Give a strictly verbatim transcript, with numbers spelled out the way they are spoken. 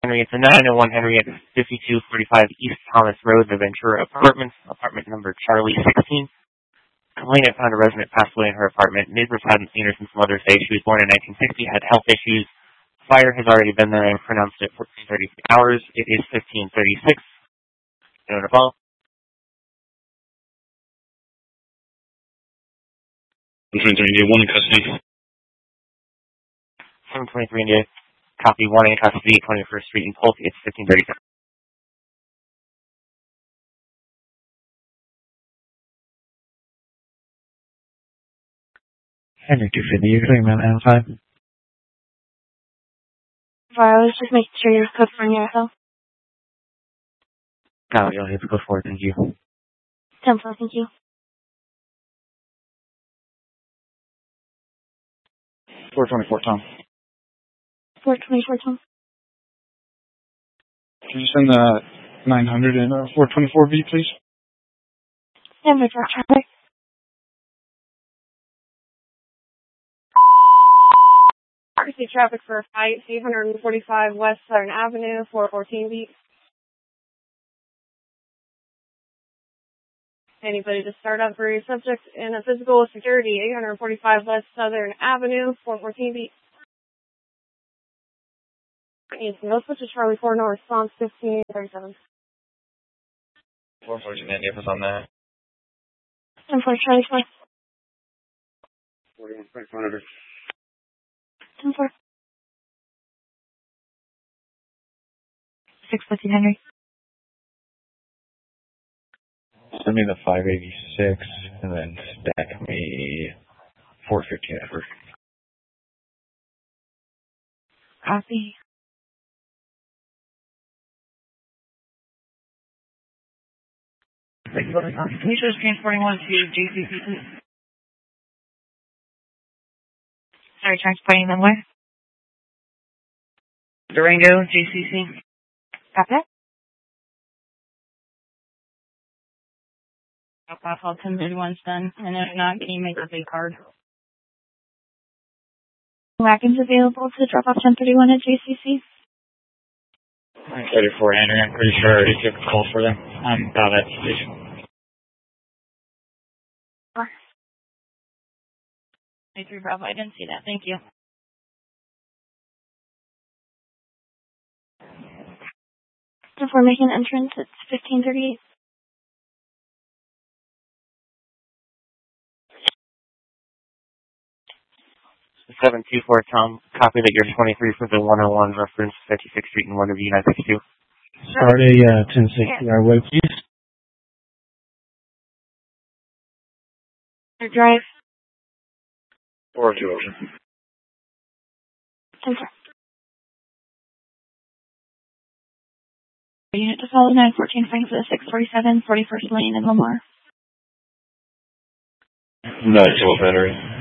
Henrietta nine oh one Henrietta fifty-two forty-five East Thomas Road, the Ventura Apartments, apartment number Charlie sixteen. Complainant found a resident passed away in her apartment. Neighbors hadn't seen her since Mother's Day. She was born in nineteen sixty, had health issues. Fire has already been there and pronounced at fourteen thirty-six hours. It is fifteen thirty-six. Doing a call. seven twenty-three India, one in custody. seven twenty-three India. Copy one in custody, twenty-first Street in Polk. It's fifteen thirty-six. Henry two fifty, you're talking about L five? Sorry, I was just making sure you're covering yourself. No, you'll have to go forward, thank you. ten four, thank you. four twenty-four, Tom. four twenty-four, Tom. Can you send the nine hundred and uh, four twenty-four V, please? Denver truck traffic. Emergency traffic for a fight, eight forty-five West Southern Avenue, four fourteen beat. Anybody to start up for your subject in a physical security, eight forty-five West Southern Avenue, four fourteen beat. No switch to Charlie four, no response, fifteen thirty-seven. four fourteen India was on that. ten four, Charlie four. forty-one, five hundred. ten four. six fifty, Henry. Send me the five eighty-six and then stack me four fifteen Edward. Copy. Can you just transporting one to J C C, please? Sorry, transporting them where? Durango, J C C. Got that? Drop off all ten thirty-one's done, and if not, can you make a big card? Wagons available to drop off ten thirty-one at J C C? nine thirty-four Henry, I'm pretty sure I already took a call for them. I'm about at the station. twenty-three Bravo, I didn't see that. Thank you. If we're making an entrance, it's fifteen thirty-eight. seven two four, Tom. Copy that you're twenty-three for the one oh one reference, fifty-sixth Street in Wonderview, nine sixty-two. Start a uh, ten sixty our way, please. Drive. Or two ocean. ten four. Unit to follow nine fourteen Frankfurt six forty-seven, forty-first Lane in Lamar. nine twelve Henry.